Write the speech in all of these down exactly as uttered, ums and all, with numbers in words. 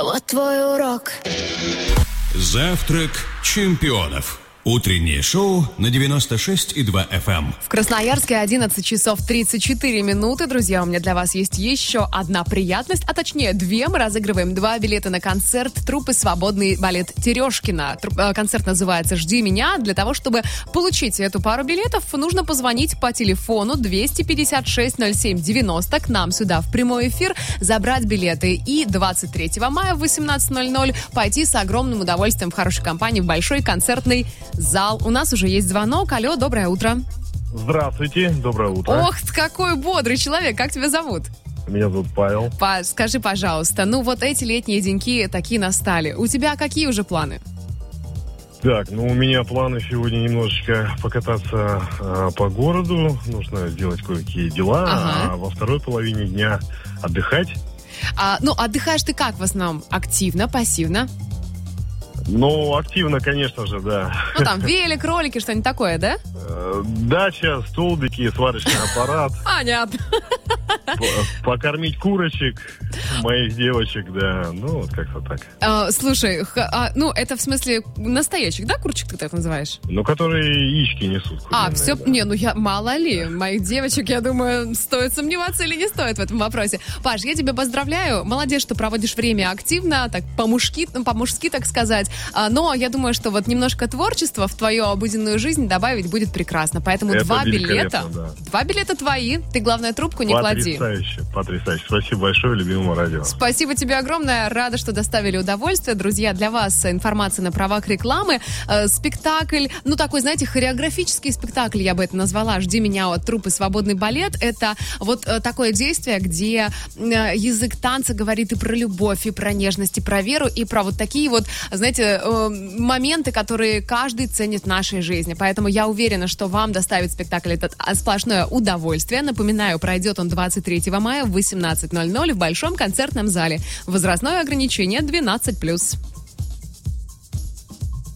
Вот твой урок. Завтрак чемпионов. Утреннее шоу на девяносто шесть и два эф эм. В Красноярске одиннадцать часов тридцать четыре минуты. Друзья, у меня для вас есть еще одна приятность, а точнее две. Мы разыгрываем два билета на концерт труппы «Свободный балет» Терешкина. Концерт называется «Жди меня». Для того, чтобы получить эту пару билетов, нужно позвонить по телефону двести пятьдесят шесть ноль семь девяносто к нам сюда в прямой эфир, забрать билеты и двадцать третьего мая в восемнадцать ноль ноль пойти с огромным удовольствием в хорошей компании в большой концертный зал. У нас уже есть звонок. Алло, доброе утро. Здравствуйте, доброе утро. Ох, какой бодрый человек. Как тебя зовут? Меня зовут Павел. Па, скажи, пожалуйста, ну вот эти летние деньки такие настали. У тебя какие уже планы? Так, ну у меня планы сегодня немножечко покататься э, по городу. Нужно сделать кое-какие дела, Ага. а во второй половине дня отдыхать. А, ну, отдыхаешь ты как в основном? Активно, пассивно? Ну, активно, конечно же, да. Ну, там, велик, ролики, что-нибудь такое, да? Э, Дача, столбики, сварочный аппарат. Понятно. П- Покормить курочек, моих девочек, да. Ну, вот как-то так. А, слушай, х- а, ну, это в смысле настоящих, да, курочек ты так называешь? Ну, которые яички несут. А, куриные, все, да. не, ну я, мало ли, моих девочек, я думаю, стоит сомневаться или не стоит в этом вопросе. Паш, я тебя поздравляю, молодец, что проводишь время активно, так по-мужски, ну, по-мужски, так сказать, А, но я думаю, что вот немножко творчества в твою обыденную жизнь добавить будет прекрасно, поэтому Это два билета, великолепно, да. два билета твои, ты, главное, трубку не клади. Потрясающе, потрясающе. Спасибо большое, любимому радио. Спасибо тебе огромное. Рада, что доставили удовольствие. Друзья, для вас информация на правах рекламы. Э, спектакль, ну такой, знаете, хореографический спектакль, я бы это назвала. «Жди меня» от труппы «Свободный балет». Это вот э, такое действие, где э, язык танца говорит и про любовь, и про нежность, и про веру, и про вот такие вот, знаете, э, моменты, которые каждый ценит в нашей жизни. Поэтому я уверена, что вам доставит спектакль этот сплошное удовольствие. Напоминаю, пройдет он двадцать третьего мая в восемнадцать ноль ноль в Большом концертном зале. Возрастное ограничение двенадцать плюс.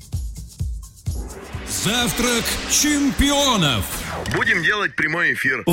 Завтрак чемпионов. Будем делать прямой эфир.